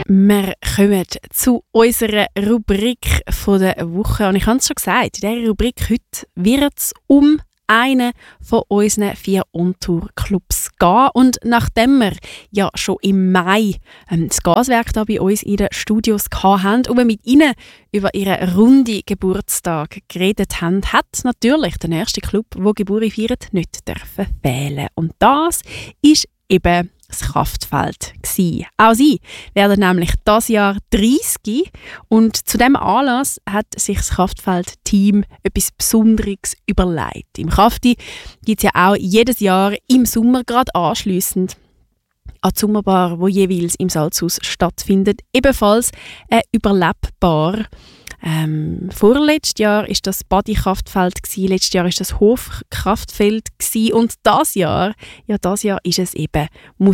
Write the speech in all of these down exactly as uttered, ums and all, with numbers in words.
Wir kommen zu unserer Rubrik von der Woche. Und ich habe es schon gesagt, in dieser Rubrik heute wird es um einen von unseren vier On-Tour-Clubs gehen. Und nachdem wir ja schon im Mai ähm, das Gaswerk hier bei uns in den Studios hatten und wir mit ihnen über ihren runden Geburtstag geredet haben, hat natürlich der nächste Club, der Geburtstag feiert, nicht dürfen fehlen. Und das ist eben das Kraftfeld gsi. Auch sie werden nämlich dieses Jahr dreißig und zu diesem Anlass hat sich das Kraftfeld-Team etwas Besonderes überlegt. Im Krafti gibt es ja auch jedes Jahr im Sommer gerade anschliessend an die Sommerbar, wo jeweils im Salzhaus stattfindet, ebenfalls eine Überlebbar. Ähm, vorletztes Jahr war das Badi-Kraftfeld, letztes Jahr war das Hofkraftfeld und dieses Jahr, ja, dieses Jahr ist es eben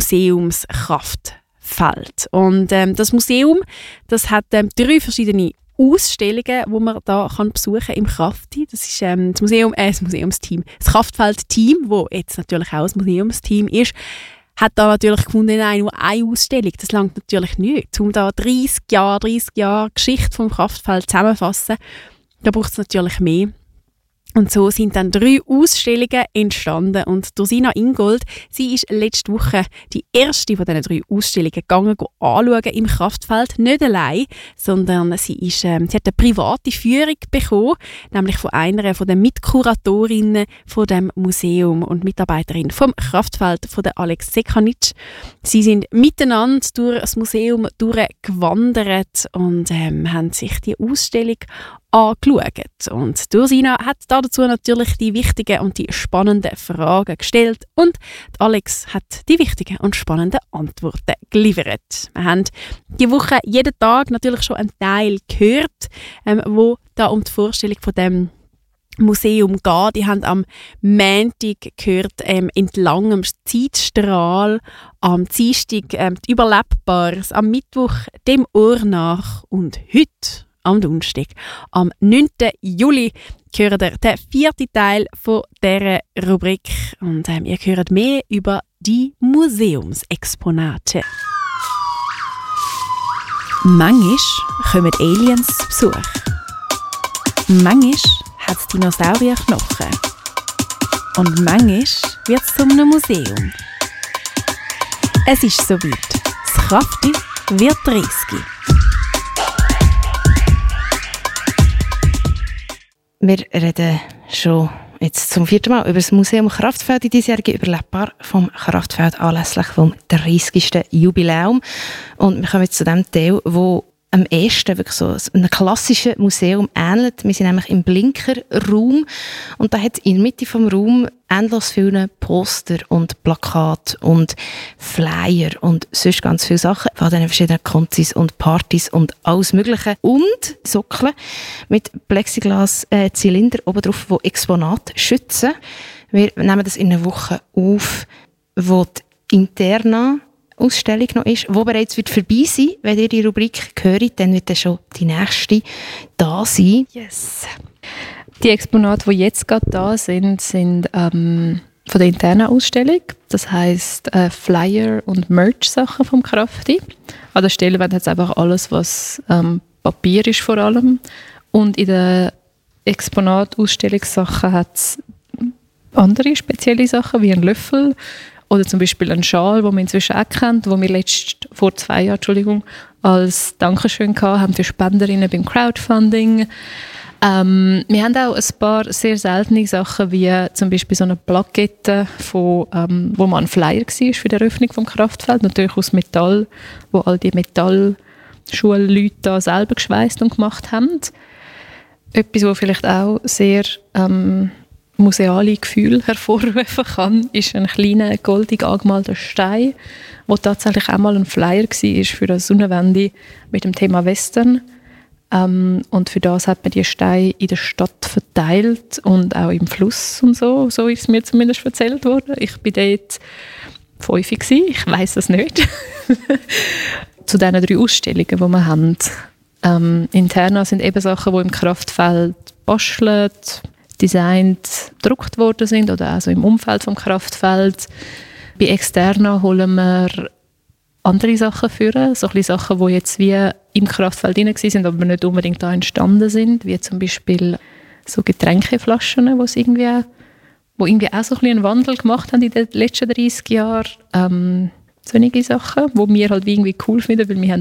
Museumskraftfeld. Und ähm, das Museum, das hat ähm, drei verschiedene Ausstellungen, die man da kann besuchen im Krafti. Das ist ähm, das Museum, äh, das Museumsteam, das Kraftfeld-Team, das jetzt natürlich auch das Museumsteam ist, hat da natürlich gefunden, nein, nur eine Ausstellung, das langt natürlich nicht. Um da dreißig Jahre, dreißig Jahre Geschichte vom Kraftfeld zusammenzufassen, da braucht es natürlich mehr. Und so sind dann drei Ausstellungen entstanden. Und Ursina Ingold, sie ist letzte Woche die erste von diesen drei Ausstellungen gegangen, anschauen im Kraftfeld. Nicht allein, sondern sie, ist, ähm, sie hat eine private Führung bekommen, nämlich von einer von den Mitkuratorinnen von dem Museum und Mitarbeiterin vom Kraftfeld, von der Alex Sekanic. Sie sind miteinander durch das Museum durchgewandert und ähm, haben sich die Ausstellung angeschaut. Und Ursina hat dazu natürlich die wichtigen und die spannenden Fragen gestellt und die Alex hat die wichtigen und spannenden Antworten geliefert. Wir haben diese Woche jeden Tag natürlich schon einen Teil gehört, ähm, wo da um die Vorstellung von dem Museum geht. Die haben am Montag gehört, ähm, entlang am Zeitstrahl, am Dienstag ähm, die Überlebbares, am Mittwoch dem Ohr nach und heute am Donnerstag, am neunten Juli, hören ihr den vierten Teil von dieser Rubrik. Und ähm, ihr hört mehr über die Museumsexponate. Manchmal kommen Aliens zu Besuch. Manchmal hat es Dinosaurierknochen. Und manchmal wird es zu einem Museum. Es ist soweit. Das Krafti wird dreißig. Wir reden schon jetzt zum vierten Mal über das Museum Kraftfeld, die diesjährige Überlebbar vom Kraftfeld anlässlich vom dreißigsten Jubiläum. Und wir kommen jetzt zu dem Teil, wo am ehesten wirklich so einem klassischen Museum ähnelt. Wir sind nämlich im Blinker-Raum und da hat in der Mitte des Raums endlos viele Poster und Plakate und Flyer und sonst ganz viele Sachen von diesen verschiedenen Konzis und Partys und alles Mögliche. Und Sockeln mit Plexiglas-Zylinder oben drauf, die Exponate schützen. Wir nehmen das in einer Woche auf, wo die Interna Ausstellung noch ist, die bereits wird vorbei sein. Wenn ihr die Rubrik hört, dann wird dann schon die nächste da sein. Yes. Die Exponate, die jetzt gerade da sind, sind ähm, von der internen Ausstellung. Das heisst äh, Flyer und Merch-Sachen vom Krafti. An der Stelle wird jetzt einfach alles, was ähm, Papier ist vor allem. Und in der Exponat-Ausstellungssachen hat es andere spezielle Sachen, wie ein Löffel, oder zum Beispiel ein Schal, den man inzwischen auch kennt, den wir letzt, vor zwei Jahren Entschuldigung, als Dankeschön gehabt haben für Spenderinnen beim Crowdfunding. Ähm, wir haben auch ein paar sehr seltene Sachen, wie zum Beispiel so eine Plakette, von, ähm, wo man ein Flyer war für die Eröffnung des Kraftfelds, natürlich aus Metall, wo all die Metallschulleute da selber geschweißt und gemacht haben. Etwas, was vielleicht auch sehr ähm, museale Gefühle hervorrufen kann, ist ein kleiner goldig angemalter Stein, der tatsächlich auch mal ein Flyer war für eine Sonnenwende mit dem Thema Western. Ähm, und für das hat man die Steine in der Stadt verteilt und auch im Fluss und so, so ist es mir zumindest erzählt worden. Ich war dort fünf gewesen, ich weiss es nicht. Zu diesen drei Ausstellungen, die wir haben. Ähm, interna sind eben Sachen, die im Kraftfeld bastelt, designt, gedruckt worden sind oder also im Umfeld vom Kraftfeld. Bei externa holen wir andere Sachen führen, so ein bisschen Sachen, die jetzt wie im Kraftfeld drin waren, aber nicht unbedingt da entstanden sind, wie zum Beispiel so Getränkeflaschen, wo es irgendwie, wo irgendwie auch so ein bisschen einen Wandel gemacht haben in den letzten dreißig Jahren. Ähm, solche Sachen, die wir halt irgendwie cool finden, weil wir haben